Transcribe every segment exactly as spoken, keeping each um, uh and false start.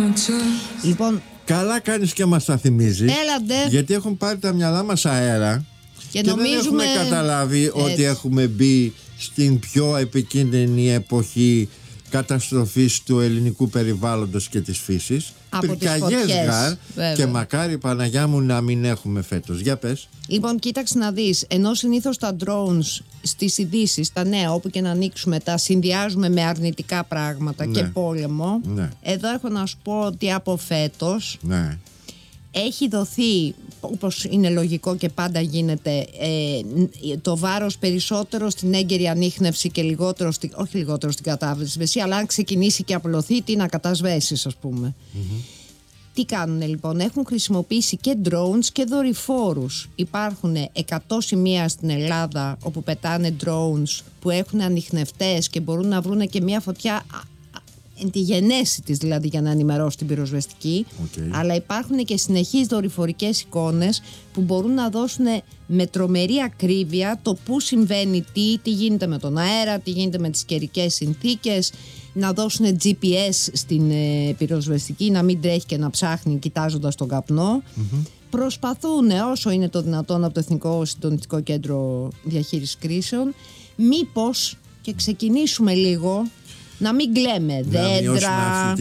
Λοιπόν, καλά κάνεις και μας τα θυμίζεις. Έλατε. Γιατί έχουν πάρει τα μυαλά μας αέρα και, και νομίζουμε... δεν έχουμε καταλάβει Έτσι. ότι έχουμε μπει στην πιο επικίνδυνη εποχή καταστροφής του ελληνικού περιβάλλοντος και της φύσης. Από τις φωτιές, γαρ, και μακάρι Παναγιά μου να μην έχουμε φέτος. Για πες. Λοιπόν, κοίταξε να δεις, ενώ συνήθως τα drones στις ειδήσεις, τα νέα όπου και να ανοίξουμε, τα συνδυάζουμε με αρνητικά πράγματα, ναι, και πόλεμο, ναι, εδώ έχω να σου πω ότι από φέτος, ναι, έχει δοθεί, όπως είναι λογικό και πάντα γίνεται, ε, το βάρος περισσότερο στην έγκαιρη ανίχνευση και λιγότερο, στη, όχι λιγότερο στην κατάσβεση, αλλά αν ξεκινήσει και απλωθεί, τι να κατασβέσεις, ας πούμε. Mm-hmm. Τι κάνουν λοιπόν, έχουν χρησιμοποιήσει και drones και δορυφόρους. Υπάρχουν εκατό σημεία στην Ελλάδα όπου πετάνε drones που έχουν ανιχνευτές και μπορούν να βρουν και μια φωτιά εν τη γενέση της, δηλαδή, για να ενημερώσει την πυροσβεστική. Okay. Αλλά υπάρχουν και συνεχείς δορυφορικές εικόνες που μπορούν να δώσουν με τρομερή ακρίβεια το που συμβαίνει τι, τι γίνεται με τον αέρα, τι γίνεται με τις καιρικές συνθήκες, να δώσουν τζι πι ες στην ε, πυροσβεστική, να μην τρέχει και να ψάχνει κοιτάζοντας τον καπνό. Mm-hmm. Προσπαθούν όσο είναι το δυνατόν από το Εθνικό Συντονιστικό Κέντρο Διαχείρισης Κρίσεων, μήπως και ξεκινήσουμε λίγο να μην κλαίμε δέντρα,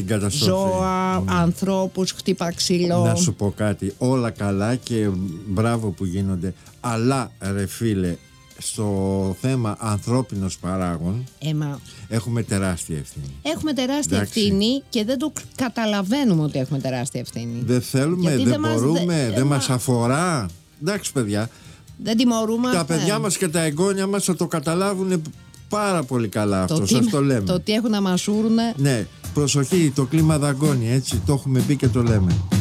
ζώα, ναι, ανθρώπους, χτύπα ξύλο. Να σου πω κάτι, όλα καλά και μπράβο που γίνονται, αλλά ρε φίλε, στο θέμα ανθρώπινος παράγων Έμα. έχουμε τεράστια ευθύνη. Έχουμε τεράστια Εντάξει. ευθύνη και δεν το καταλαβαίνουμε ότι έχουμε τεράστια ευθύνη. Δεν θέλουμε, δεν, δεν μπορούμε, μας, δεν, δεν μας αφορά. Εντάξει παιδιά, δεν τιμωρούμε. Τα παιδιά μας και τα εγγόνια μας θα το καταλάβουν πάρα πολύ καλά αυτό, το σας τι, το λέμε. Το τι έχουν να μασούρουνε. Ναι, προσοχή, το κλίμα δαγκώνει, έτσι, το έχουμε πει και το λέμε.